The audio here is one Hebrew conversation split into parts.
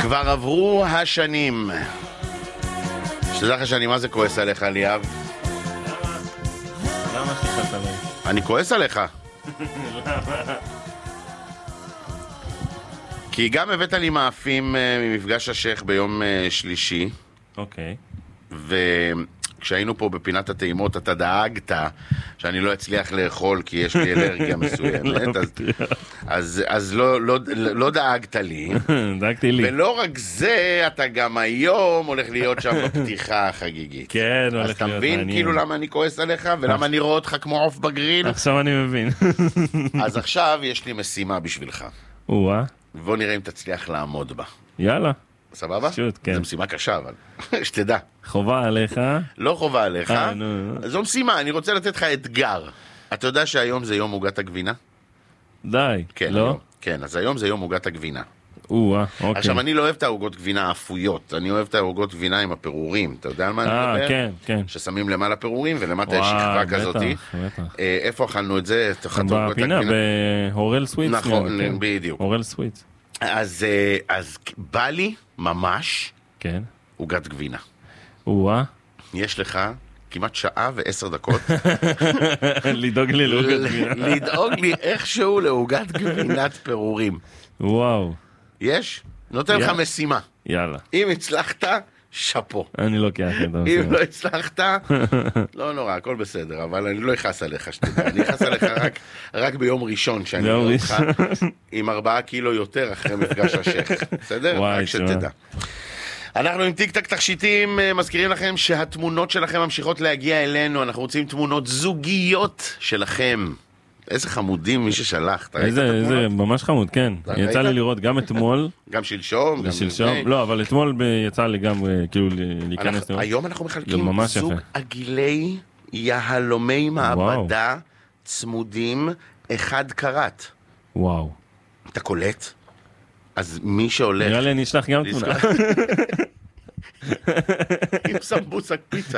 כבר עברו השנים. שתדע לך שאני מה זה כועס עליך, ליאב? למה שתכת עליי? אני כועס עליך. כי גם הבאת לי מאפים ממפגש השייך ביום שלישי. אוקיי. וכשהיינו פה בפינת הטעימות אתה דאגת שאני לא אצליח לאכול כי יש לי אלרגיה מסוימת. אז לא דאגת לי. דאגתי לי. ולא רק זה, אתה גם היום הולך להיות שם בפתיחה החגיגית. כן, הולך להיות מעניין. אז אתה מבין כאילו למה אני כועס עליך ולמה אני רואה אותך כמו עוף בגריל? עכשיו אני מבין. אז עכשיו יש לי משימה בשבילך. בוא נראה אם תצליח לעמוד בה. יאללה. סבבה? פשוט, כן. זו משימה קשה, אבל שתדע. חובה עליך? לא חובה עליך. זו משימה, אני רוצה לתת לך אתגר. אתה יודע שהיום זה יום עוגת הגבינה? די, כן, לא? היום. כן, אז היום זה יום עוגת הגבינה. אוקיי. עכשיו, אני לא אוהב את העוגות גבינה האפויות, אני אוהב את העוגות גבינה עם הפירורים. אתה יודע על מה אני מדבר? כן, כן. ששמים למעלה פירורים ולמטה יש שכבה כזאת. בטח. איפה אכלנו את זה? בפינה, בהורל סוויץ. נכון, בדיוק. הורל סוויץ. אז בא לי ממש כן. עוגת גבינה. יש לך כמעט שעה ו10 דקות לדאוג לי לעוגת גבינה. לדאוג לי איכשהו לעוגת גבינת פירורים. וואו. יש? נותן לך משימה. יאללה. אם הצלחת, שפו. אני לוקח את המשימה. אם לא הצלחת, לא נורא, הכל בסדר, אבל אני לא אכעס עליך שתדע. אני אכעס עליך רק ביום ראשון שאני רואה אותך עם 4 קילו יותר אחרי מפגש השייך. בסדר? רק שתדע. אנחנו עם טיק-טק תכשיטים מזכירים לכם שהתמונות שלכם ממשיכות להגיע אלינו. אנחנו רוצים תמונות זוגיות שלכם. איזה חמודים מי ששלח. איזה ממש חמוד, כן. יצא לי לראות גם אתמול. גם שלשום. לא, אבל אתמול יצא לי גם כאילו להיכנס. היום אנחנו מחלקים זוג עגילי יהלומי מעבדה צמודים 1 קראט. וואו. אתה קולט? אז מי שהולך... נראה לי אני אשלח גם תמונה. עם סמבוסק פיצה.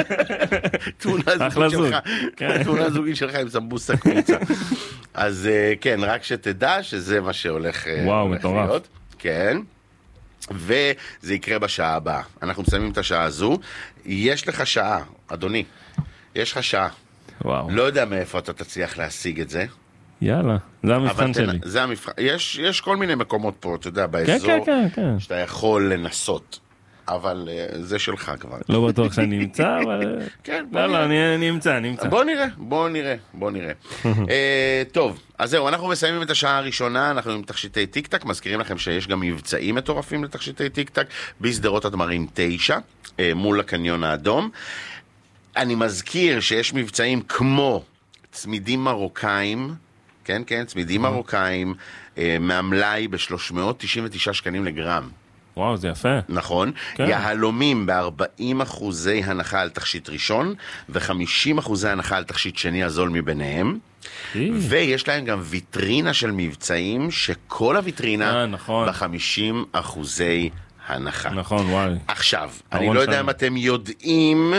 תמונה זוגית שלך עם סמבוסק פיצה. אז כן, רק שתדע שזה מה שהולך להיות. כן. וזה יקרה בשעה הבאה. אנחנו מסיימים את השעה הזו. יש לך שעה, אדוני. יש לך שעה. לא יודע מאיפה אתה תצליח להשיג את זה. יאללה, זה המבחן שלי. זה המבחן. יש כל מיני מקומות פה, אתה יודע, באזור, שאתה יכול לנסות. אבל זה שלך כבר. לא בטוח שאני נמצא, אבל... כן, לא, אני אמצא. בוא נראה. טוב, אז זהו, אנחנו מסיימים את השעה הראשונה, אנחנו עם תכשיטי טיק-טק, מזכירים לכם שיש גם מבצעים מטורפים לתכשיטי טיק-טק, בסדרות הדמרים 9, מול הקניון האדום. אני מזכיר שיש מבצעים כמו צמידים מרוקאים, כן, צמידים מרוקאים, מהמלאי ב-399 שקלים לגרם. וואו, זה יפה. נכון. יהלומים ב-40% הנחה על תכשיט ראשון, ו50% הנחה על תכשיט שני הזול מביניהם. ויש להם גם ויטרינה של מבצעים, שכל הוויטרינה ב50% הנחה. נכון, וואי. עכשיו, אני לא יודע אם אתם יודעים,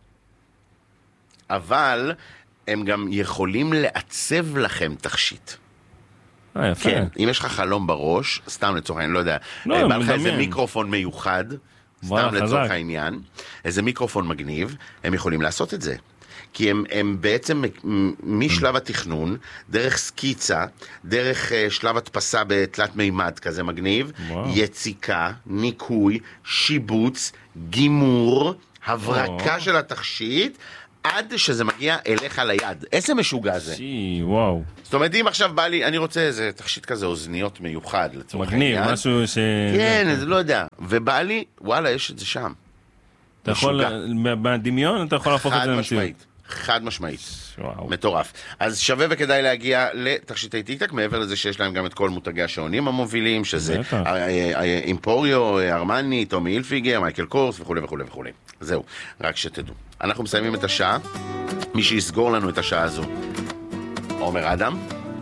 אבל הם גם יכולים לעצב לכם תכשיט. יפה. כן, אם יש לך חלום בראש, סתם לצורך העניין, לא יודע, בא לך איזה מיקרופון מיוחד, סתם לצורך העניין, איזה מיקרופון מגניב, הם יכולים לעשות את זה. כי הם בעצם משלב התכנון, דרך סקיצה, דרך שלב הדפסה בתלת מימד כזה מגניב, יציקה, ניקוי, שיבוץ, גימור, הברקה של התכשיט, עד שזה מגיע אליך ליד. איזה משוגע זה. וואו. זאת אומרת, אם עכשיו בא לי, אני רוצה איזה תכשיט כזה, אוזניות מיוחד, לצורך העניין. מגניב, משהו ש... כן, זה לא יודע. ובא לי, וואלה, יש את זה שם. אתה יכול, בדמיון אתה יכול להפוך את זה למציאות. חד משמעית. מטורף. אז שווה וכדאי להגיע לתכשיטי טיק-טק, מעבר לזה שיש להם גם את כל מותגי השעונים המובילים, שזה אימפוריו, ארמני, טומי הילפיגר, מייקל קורס וכו' וכו' וכו'. זהו, רק שתדעו. אנחנו מסיימים את השעה. מי שיסגור לנו את השעה הזו, עומר אדם,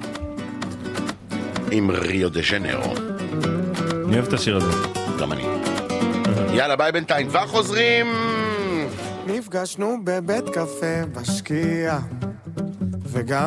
עם ריו דה ז'נרו. אני אוהב את השיר הזה. גם אני. יאללה, ביי בינתיים. כבר חוזרים. נפגשנו בבית קפה בשקיע, וגם